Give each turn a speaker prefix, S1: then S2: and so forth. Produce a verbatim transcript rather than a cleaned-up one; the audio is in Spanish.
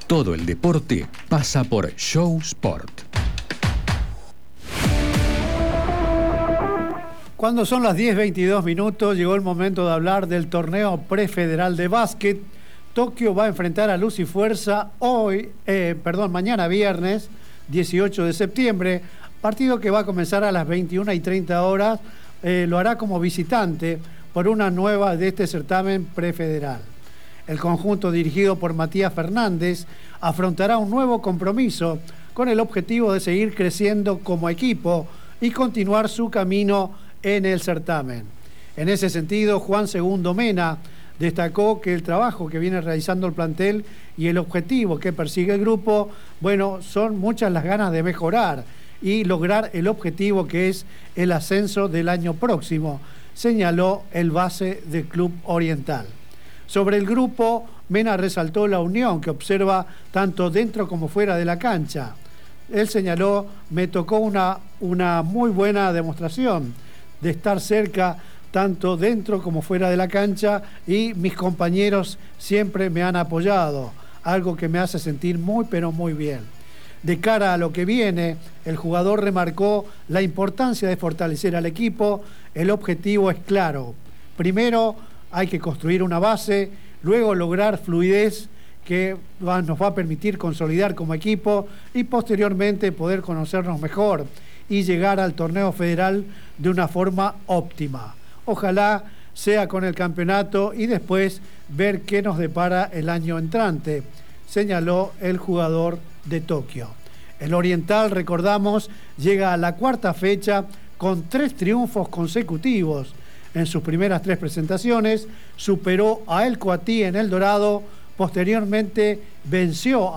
S1: Todo el deporte pasa por Show Sport.
S2: Cuando son las diez veintidós minutos, llegó el momento de hablar del torneo prefederal de básquet. Tokio va a enfrentar a Luz y Fuerza hoy, eh, perdón, mañana viernes, dieciocho de septiembre, partido que va a comenzar a las veintiuna y treinta horas, eh, lo hará como visitante por una nueva de este certamen prefederal. El conjunto dirigido por Matías Fernández afrontará un nuevo compromiso con el objetivo de seguir creciendo como equipo y continuar su camino en el certamen. En ese sentido, Juan Segundo Mena destacó que el trabajo que viene realizando el plantel y el objetivo que persigue el grupo, bueno, son muchas las ganas de mejorar y lograr el objetivo que es el ascenso del año próximo, señaló el base del Club Oriental. Sobre el grupo, Mena resaltó la unión que observa tanto dentro como fuera de la cancha. Él señaló, me tocó una, una muy buena demostración de estar cerca tanto dentro como fuera de la cancha y mis compañeros siempre me han apoyado, algo que me hace sentir muy pero muy bien. De cara a lo que viene, el jugador remarcó la importancia de fortalecer al equipo. El objetivo es claro. Primero, hay que construir una base, luego lograr fluidez que va, nos va a permitir consolidar como equipo y posteriormente poder conocernos mejor y llegar al torneo federal de una forma óptima. Ojalá sea con el campeonato y después ver qué nos depara el año entrante, señaló el jugador de Tokio. El Oriental, recordamos, llega a la cuarta fecha con tres triunfos consecutivos. En sus primeras tres presentaciones superó a El Coatí en El Dorado, posteriormente venció